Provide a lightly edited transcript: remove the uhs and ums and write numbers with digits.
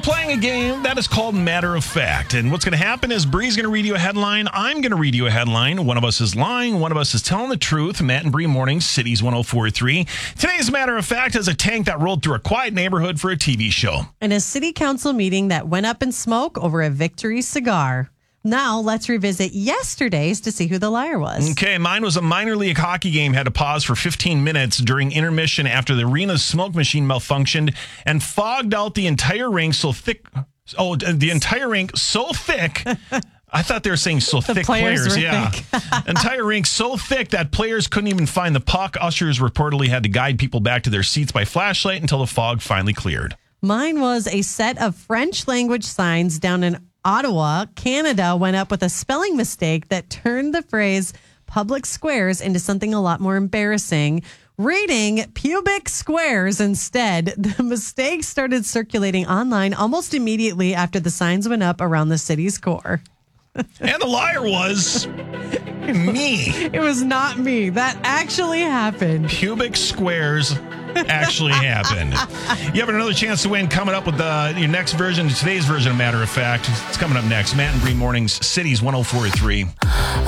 playing a game that is called Matter of Fact. And what's going to happen is Bree's going to read you a headline. I'm going to read you a headline. One of us is lying. One of us is telling the truth. Matt and Bree Mornings, Cities 104.3. Today's Matter of Fact is a tank that rolled through a quiet neighborhood for a TV show. And a city council meeting that went up in smoke over a victory cigar. Now, let's revisit yesterday's to see who the liar was. Okay, mine was a minor league hockey game had to pause for 15 minutes during intermission after the arena's smoke machine malfunctioned and fogged out the entire rink so thick. Oh, the entire rink so thick. I thought they were saying so thick players. Yeah. Entire rink so thick that players couldn't even find the puck. Ushers reportedly had to guide people back to their seats by flashlight until the fog finally cleared. Mine was a set of French language signs down in Ottawa, Canada, went up with a spelling mistake that turned the phrase public squares into something a lot more embarrassing. Reading pubic squares instead, the mistake started circulating online almost immediately after the signs went up around the city's core. And the liar was me. It was not me. That actually happened. Pubic squares actually happened. You have another chance to win coming up with your next version, today's version of Matter of Fact. It's coming up next. Matt and Bree Mornings, Cities 104.3.